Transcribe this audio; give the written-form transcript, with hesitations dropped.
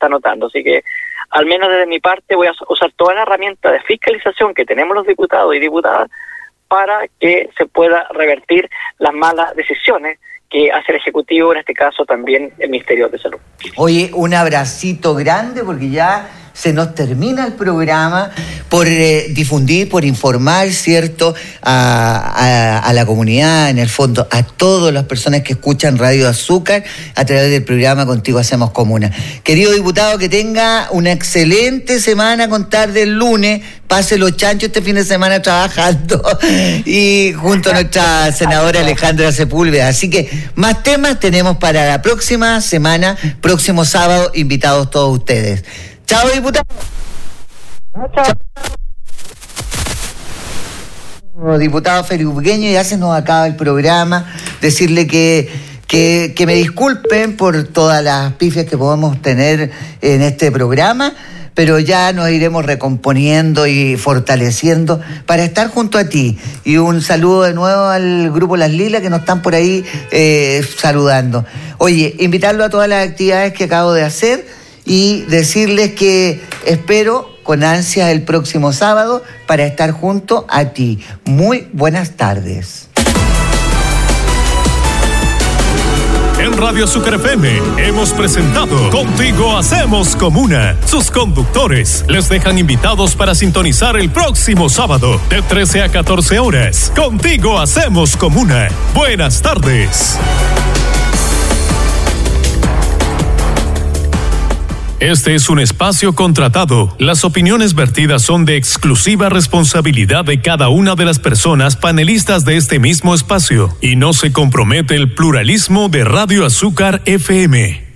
notando. Así que, al menos desde mi parte, voy a usar toda la herramienta de fiscalización que tenemos los diputados y diputadas para que se pueda revertir las malas decisiones que hace el Ejecutivo, en este caso también el Ministerio de Salud. Oye, un abracito grande porque ya se nos termina el programa por difundir, por informar, ¿cierto?, a la comunidad, en el fondo, a todas las personas que escuchan Radio Azúcar a través del programa Contigo Hacemos Comuna. Querido diputado, que tenga una excelente semana a contar del lunes, pase los chanchos este fin de semana trabajando y junto a nuestra senadora Alejandra Sepúlveda. Así que más temas tenemos para la próxima semana, próximo sábado, invitados todos ustedes. Chao, diputado. Chao. Diputado Félix Burgueño, ya se nos acaba el programa. Decirle que me disculpen por todas las pifias que podemos tener en este programa, pero ya nos iremos recomponiendo y fortaleciendo para estar junto a ti. Y un saludo de nuevo al Grupo Las Lilas que nos están por ahí saludando. Oye, invitarlo a todas las actividades que acabo de hacer y decirles que espero con ansia el próximo sábado para estar junto a ti. Muy buenas tardes. En Radio Azúcar FM hemos presentado Contigo Hacemos Comuna. Sus conductores les dejan invitados para sintonizar el próximo sábado de 13 a 14 horas. Contigo Hacemos Comuna. Buenas tardes. Este es un espacio contratado. Las opiniones vertidas son de exclusiva responsabilidad de cada una de las personas panelistas de este mismo espacio y no se compromete el pluralismo de Radio Azúcar FM.